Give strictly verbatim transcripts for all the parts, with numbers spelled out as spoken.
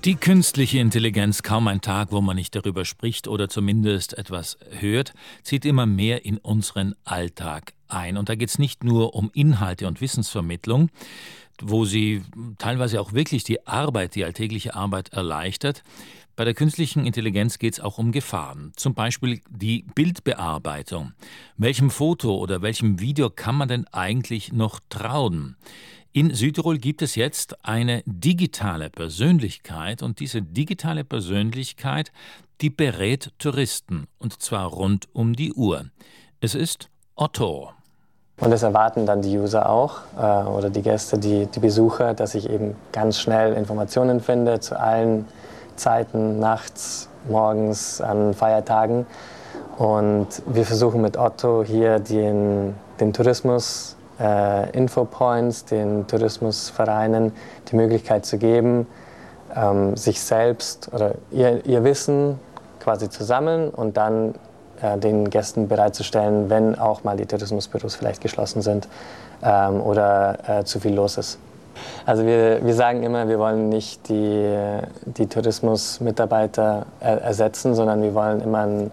Die künstliche Intelligenz, kaum ein Tag, wo man nicht darüber spricht oder zumindest etwas hört, zieht immer mehr in unseren Alltag ein. Und da geht es nicht nur um Inhalte und Wissensvermittlung, wo sie teilweise auch wirklich die Arbeit, die alltägliche Arbeit erleichtert. Bei der künstlichen Intelligenz geht es auch um Gefahren, zum Beispiel die Bildbearbeitung. Welchem Foto oder welchem Video kann man denn eigentlich noch trauen? In Südtirol gibt es jetzt eine digitale Persönlichkeit und diese digitale Persönlichkeit, die berät Touristen und zwar rund um die Uhr. Es ist Otto. Und das erwarten dann die User auch äh, oder die Gäste, die, die Besucher, dass ich eben ganz schnell Informationen finde zu allen Zeiten, nachts, morgens, an Feiertagen. Und wir versuchen mit Otto hier den, den Tourismus, äh, Infopoints, den Tourismusvereinen die Möglichkeit zu geben, ähm, sich selbst oder ihr, ihr Wissen quasi zu sammeln und dann äh, den Gästen bereitzustellen, wenn auch mal die Tourismusbüros vielleicht geschlossen sind ähm, oder äh, zu viel los ist. Also wir, wir sagen immer, wir wollen nicht die, die Tourismusmitarbeiter er, ersetzen, sondern wir wollen immer ein,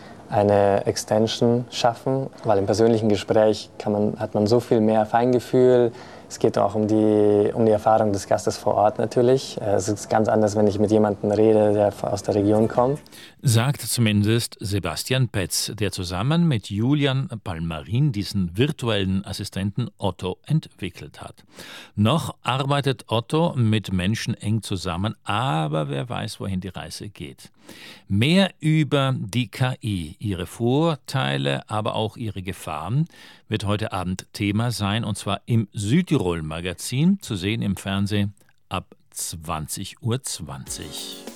eine Extension schaffen, weil im persönlichen Gespräch kann man, hat man so viel mehr Feingefühl. Es geht auch um die, um die Erfahrung des Gastes vor Ort natürlich. Es ist ganz anders, wenn ich mit jemandem rede, der aus der Region kommt. Sagt zumindest Sebastian Petz, der zusammen mit Julian Palmarin diesen virtuellen Assistenten Otto entwickelt hat. Noch arbeitet Otto mit Menschen eng zusammen, aber wer weiß, wohin die Reise geht. Mehr über die K I, ihre Vorteile, aber auch ihre Gefahren, wird heute Abend Thema sein, und zwar im Südtirol-Magazin, zu sehen im Fernsehen ab zwanzig Uhr zwanzig.